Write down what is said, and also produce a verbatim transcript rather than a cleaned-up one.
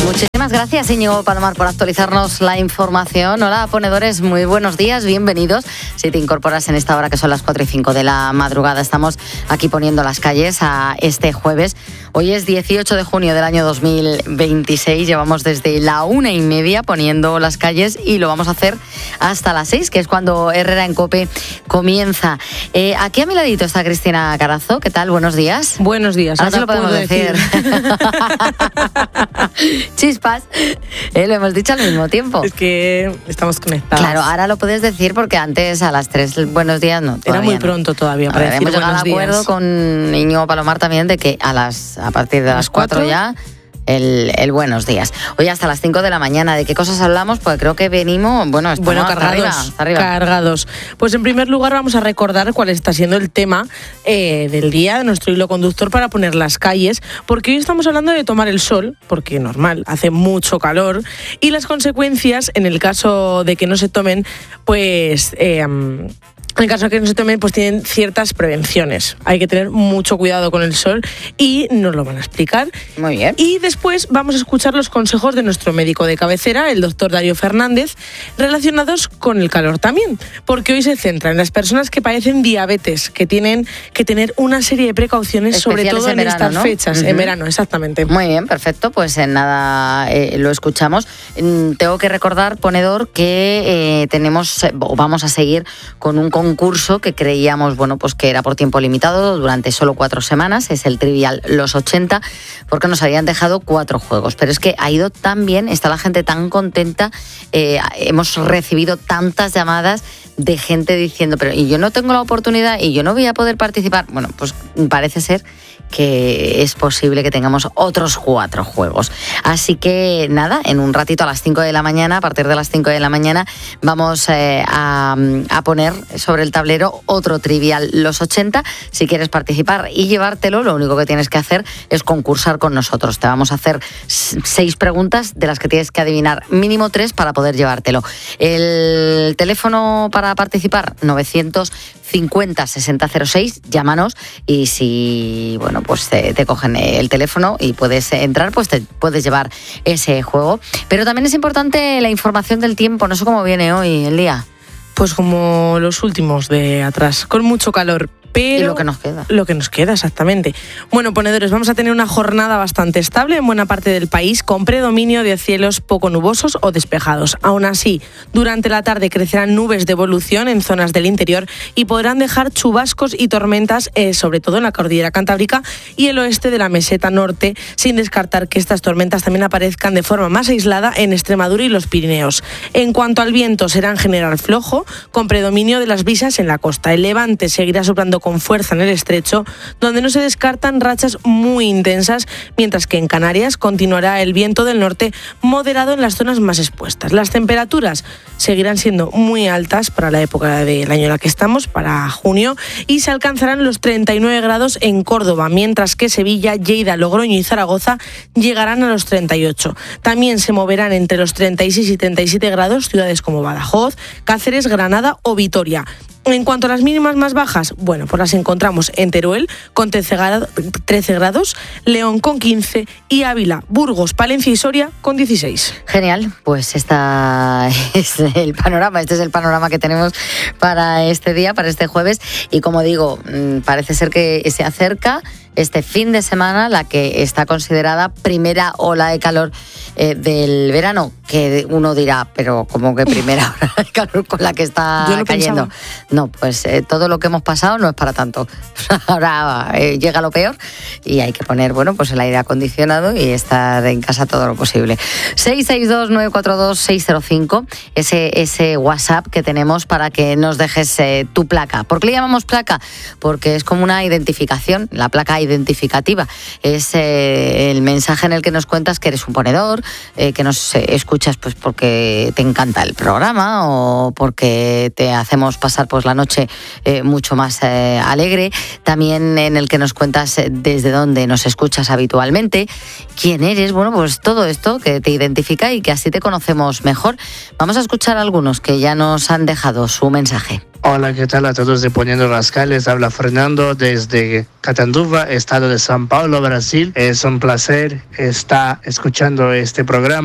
Muchísimas gracias, Íñigo Palomar, por actualizarnos la información. Hola, ponedores, muy buenos días, bienvenidos. Si te incorporas en esta hora, que son las cuatro y cinco de la madrugada, estamos aquí poniendo las calles a este jueves. Hoy es dieciocho de junio del año dos mil veintiséis. Llevamos desde la una y media poniendo las calles y lo vamos a hacer hasta las seis, que es cuando Herrera en COPE comienza. Eh, aquí a mi ladito está Cristina Carazo. ¿Qué tal? Buenos días. Buenos días. Ahora sí lo podemos decir. decir. Chispas. Eh, lo hemos dicho al mismo tiempo. Es que estamos conectados. Claro, ahora lo puedes decir porque antes a las tres buenos días no. Era muy no. pronto todavía para ver, decir hemos llegado buenos a acuerdo días. con Íñigo Palomar también de que a las a partir de las cuatro ya el, el buenos días. Hoy hasta las cinco de la mañana. ¿De qué cosas hablamos? Pues creo que venimos, bueno, estamos bueno, hasta cargados, arriba, hasta arriba. cargados. Pues en primer lugar vamos a recordar cuál está siendo el tema eh, del día de nuestro hilo conductor para poner las calles, porque hoy estamos hablando de tomar el sol, porque normal, hace mucho calor, y las consecuencias en el caso de que no se tomen, pues... Eh, En el caso de que no se tomen, pues tienen ciertas prevenciones. Hay que tener mucho cuidado con el sol y nos lo van a explicar. Muy bien. Y después vamos a escuchar los consejos de nuestro médico de cabecera, el doctor Darío Fernández, relacionados con el calor también. Porque hoy se centra en las personas que padecen diabetes, que tienen que tener una serie de precauciones, sobre todo en, en verano, estas ¿no? fechas. Uh-huh. En verano, exactamente. Muy bien, perfecto. Pues en nada eh, lo escuchamos. Mm, tengo que recordar, ponedor, que eh, tenemos, eh, vamos a seguir con un concurso que creíamos, bueno, pues que era por tiempo limitado durante solo cuatro semanas, es el Trivial Los ochenta, porque nos habían dejado cuatro juegos, pero es que ha ido tan bien, está la gente tan contenta, eh, hemos recibido tantas llamadas de gente diciendo, pero y yo no tengo la oportunidad y yo no voy a poder participar. Bueno, pues parece ser que es posible que tengamos otros cuatro juegos. Así que nada, en un ratito a las cinco de la mañana, a partir de las cinco de la mañana, vamos eh, a, a poner sobre el tablero otro Trivial Los ochenta. Si quieres participar y llevártelo, lo único que tienes que hacer es concursar con nosotros. Te vamos a hacer seis preguntas de las que tienes que adivinar mínimo tres para poder llevártelo. El teléfono para participar, novecientos cincuenta sesenta cero seis, llámanos y si, bueno, pues te, te cogen el teléfono y puedes entrar, pues te puedes llevar ese juego. Pero también es importante la información del tiempo. No sé cómo viene hoy el día. Pues como los últimos de atrás, con mucho calor. Pero y lo que nos queda. Lo que nos queda, exactamente. Bueno, ponedores, vamos a tener una jornada bastante estable en buena parte del país, con predominio de cielos poco nubosos o despejados. Aún así, durante la tarde crecerán nubes de evolución en zonas del interior y podrán dejar chubascos y tormentas, eh, sobre todo en la cordillera cantábrica y el oeste de la meseta norte, sin descartar que estas tormentas también aparezcan de forma más aislada en Extremadura y los Pirineos. En cuanto al viento, será en general flojo, con predominio de las brisas en la costa. El levante seguirá soplando con fuerza en el estrecho, donde no se descartan rachas muy intensas, mientras que en Canarias continuará el viento del norte moderado en las zonas más expuestas. Las temperaturas seguirán siendo muy altas para la época del año en la que estamos, para junio, y se alcanzarán los treinta y nueve grados en Córdoba, mientras que Sevilla, Lleida, Logroño y Zaragoza llegarán a los treinta y ocho. También se moverán entre los treinta y seis y treinta y siete grados ciudades como Badajoz, Cáceres, Granada o Vitoria. En cuanto a las mínimas más bajas, bueno, pues las encontramos en Teruel con trece grados, León con quince y Ávila, Burgos, Palencia y Soria con dieciséis. Genial, pues esta es el panorama, este es el panorama que tenemos para este día, para este jueves. Y como digo, parece ser que se acerca este fin de semana la que está considerada primera ola de calor eh, del verano, que uno dirá, pero ¿cómo que primera ola de calor con la que está cayendo? Pensaba. No, pues eh, todo lo que hemos pasado no es para tanto. Ahora eh, llega lo peor y hay que poner, bueno, pues el aire acondicionado y estar en casa todo lo posible. seis seis dos nueve cuatro dos seis cero cinco, ese, ese WhatsApp que tenemos para que nos dejes eh, tu placa. ¿Por qué le llamamos placa? Porque es como una identificación, la placa identificativa. Es eh, el mensaje en el que nos cuentas que eres un ponedor, eh, que nos eh, escuchas pues porque te encanta el programa o porque te hacemos pasar pues la noche eh, mucho más eh, alegre. También en el que nos cuentas desde dónde nos escuchas habitualmente, quién eres, bueno, pues todo esto que te identifica y que así te conocemos mejor. Vamos a escuchar a algunos que ya nos han dejado su mensaje. Hola, ¿qué tal a todos de Poniendo las Calles? Habla Fernando desde Catanduva, estado de São Paulo, Brasil. Es un placer estar escuchando este programa.